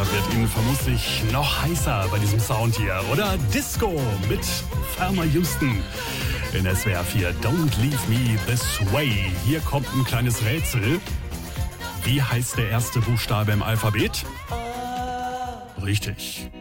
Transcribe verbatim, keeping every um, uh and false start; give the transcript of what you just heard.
wird Ihnen vermutlich noch heißer bei diesem Sound hier. Oder Disco mit Thelma Houston in S W R vier. Don't leave me this way. Hier kommt ein kleines Rätsel. Wie heißt der erste Buchstabe im Alphabet? Richtig.